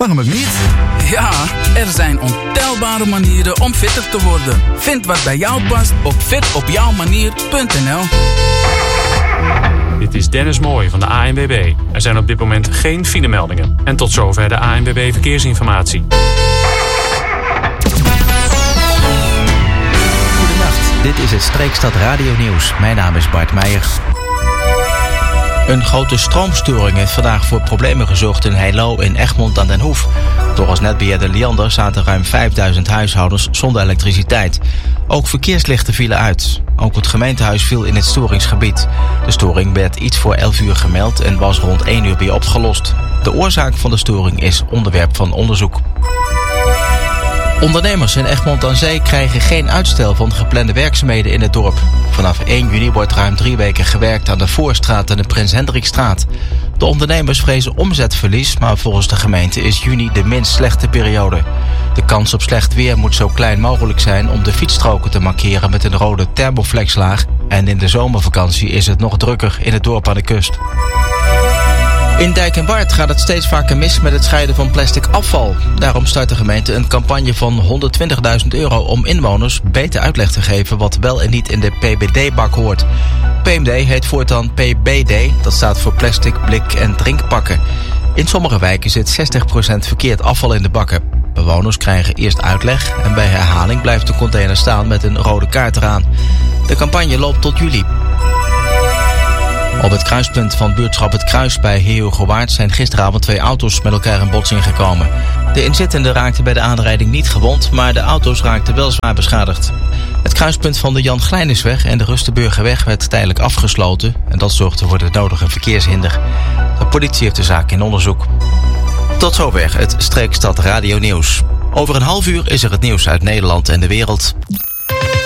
Waarom ook niet? Ja, er zijn ontelbare manieren om fitter te worden. Vind wat bij jou past op fitopjouwmanier.nl. Dit is Dennis Mooij van de ANWB. Er zijn op dit moment geen filemeldingen. En tot zover de ANWB Verkeersinformatie. Goedenacht, dit is het Streekstad Radio Nieuws. Mijn naam is Bart Meijer. Een grote stroomstoring heeft vandaag voor problemen gezorgd in Heilo in Egmond aan den Hoef. Volgens netbeheerder Liander zaten ruim 5000 huishoudens zonder elektriciteit. Ook verkeerslichten vielen uit. Ook het gemeentehuis viel in het storingsgebied. De storing werd iets voor 11 uur gemeld en was rond 1 uur weer opgelost. De oorzaak van de storing is onderwerp van onderzoek. Ondernemers in Egmond aan Zee krijgen geen uitstel van geplande werkzaamheden in het dorp. Vanaf 1 juni wordt ruim 3 weken gewerkt aan de Voorstraat en de Prins Hendrikstraat. De ondernemers vrezen omzetverlies, maar volgens de gemeente is juni de minst slechte periode. De kans op slecht weer moet zo klein mogelijk zijn om de fietsstroken te markeren met een rode thermoflexlaag. En in de zomervakantie is het nog drukker in het dorp aan de kust. In Dijk en Waard gaat het steeds vaker mis met het scheiden van plastic afval. Daarom start de gemeente een campagne van €120.000 om inwoners beter uitleg te geven wat wel en niet in de PBD-bak hoort. PMD heet voortaan PBD, dat staat voor plastic, blik en drinkpakken. In sommige wijken zit 60% verkeerd afval in de bakken. Bewoners krijgen eerst uitleg en bij herhaling blijft de container staan met een rode kaart eraan. De campagne loopt tot juli. Op het kruispunt van buurtschap Het Kruis bij Heerhugowaard zijn gisteravond 2 auto's met elkaar in botsing gekomen. De inzittenden raakten bij de aanrijding niet gewond, maar de auto's raakten wel zwaar beschadigd. Het kruispunt van de Jan Glijnisweg en de Rustenburgerweg werd tijdelijk afgesloten en dat zorgde voor de nodige verkeershinder. De politie heeft de zaak in onderzoek. Tot zover het Streekstad Radio Nieuws. Over een half uur is er het nieuws uit Nederland en de wereld.